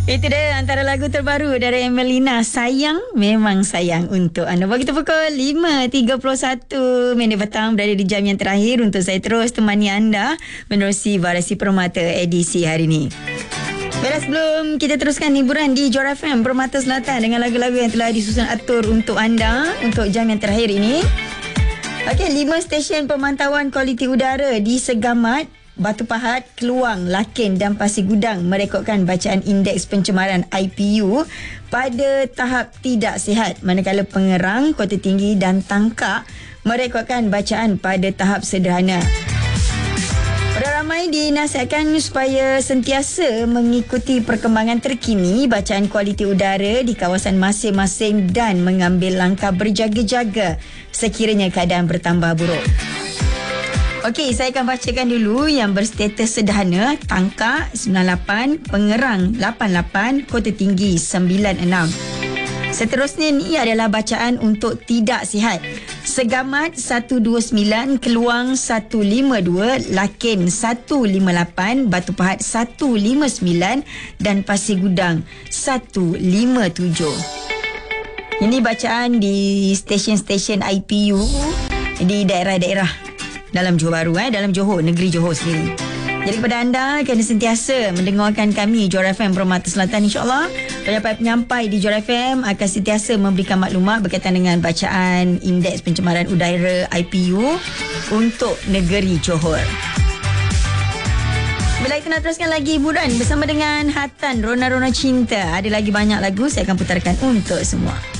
Itu dia antara lagu terbaru dari Emelina, Sayang Memang Sayang untuk anda. Waktu pukul 5.31 minit petang, berada di jam yang terakhir untuk saya terus temani anda menerusi Variasi Permata edisi hari ini. Baiklah, sebelum kita teruskan hiburan di Johor FM Permata Selatan dengan lagu-lagu yang telah disusun atur untuk anda untuk jam yang terakhir ini. Okey, 5 stesen pemantauan kualiti udara di Segamat, Batu Pahat, Keluang, Lakin dan Pasir Gudang merekodkan bacaan indeks pencemaran IPU pada tahap tidak sihat, manakala Pengerang, Kota Tinggi dan Tangkak merekodkan bacaan pada tahap sederhana. Orang ramai dinasihatkan supaya sentiasa mengikuti perkembangan terkini bacaan kualiti udara di kawasan masing-masing dan mengambil langkah berjaga-jaga sekiranya keadaan bertambah buruk. Okey, saya akan bacakan dulu yang berstatus sederhana. Tangkak 98, Pengerang 88, Kota Tinggi 96. Seterusnya ni adalah bacaan untuk tidak sihat. Segamat 129, Keluang 152, Lakin 158, Batu Pahat 159 dan Pasir Gudang 157. Ini bacaan di stesen-stesen IPU di daerah-daerah dalam Johor Bahru, dalam Johor, negeri Johor sendiri. Jadi kepada anda, kena sentiasa mendengarkan kami Johor FM Permata Selatan, insyaAllah. Penyampai di Johor FM akan sentiasa memberikan maklumat berkaitan dengan bacaan indeks pencemaran udara IPU untuk negeri Johor. Bila kita nak teruskan lagi hiburan bersama dengan Hatan, Rona-Rona Cinta. Ada lagi banyak lagu saya akan putarkan untuk semua.